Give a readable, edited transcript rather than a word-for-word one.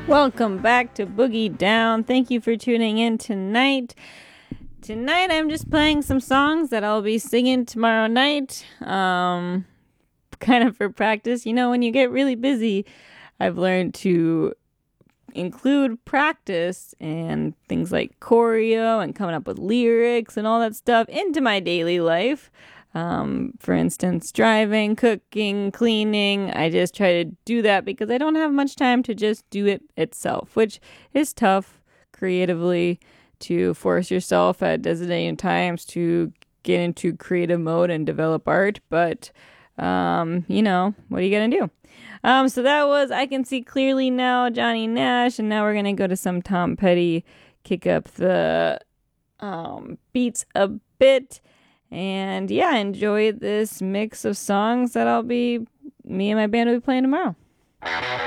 Welcome back to Boogie Down. Thank you for tuning in tonight. Tonight I'm just playing some songs that I'll be singing tomorrow night. Kind of for practice. You know, when you get really busy, I've learned to include practice and things like choreo and coming up with lyrics and all that stuff into my daily life. For instance, driving, cooking, cleaning. I just try to do that because I don't have much time to just do it itself, which is tough creatively to force yourself at designated times to get into creative mode and develop art. But, what are you going to do? So that was I Can See Clearly Now, Johnny Nash. And now we're going to go to some Tom Petty, kick up the beats a bit. And yeah, enjoy this mix of songs that me and my band will be playing tomorrow.